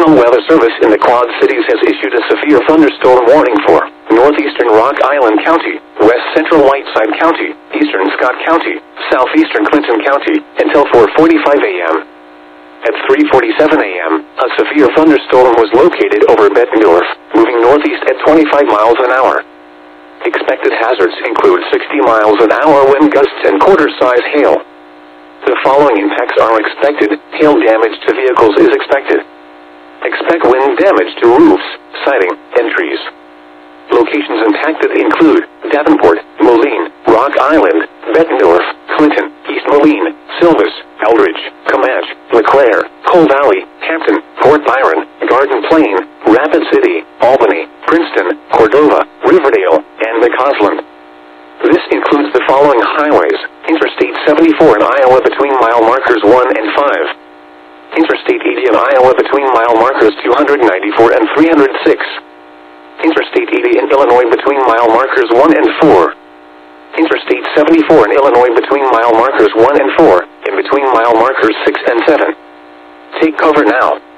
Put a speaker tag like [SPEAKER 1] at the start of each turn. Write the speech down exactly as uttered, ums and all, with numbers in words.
[SPEAKER 1] National Weather Service in the Quad Cities has issued a severe thunderstorm warning for northeastern Rock Island County, west central Whiteside County, eastern Scott County, southeastern Clinton County, until four forty-five a m At three forty-seven a m, a severe thunderstorm was located over Bettendorf, moving northeast at twenty-five miles an hour. Expected hazards include sixty miles an hour wind gusts and quarter-size hail. The following impacts are expected. Hail damage to vehicles is expected. Expect wind damage to roofs, siding, and trees. Locations impacted include Davenport, Moline, Rock Island, Bettendorf, Clinton, East Moline, Silvis, Eldridge, Comanche, LeClaire, Coal Valley, Hampton, Port Byron, Garden Plain, Rapid City, Albany, Princeton, Cordova, Riverdale, and McCausland. This includes the following highways: Interstate seventy-four in Iowa between mile markers one and five. Interstate eighty in Iowa between mile markers two ninety-four and three oh six. Interstate eighty in Illinois between mile markers one and four. Interstate seventy-four in Illinois between mile markers one and four, and between mile markers six and seven. Take cover now.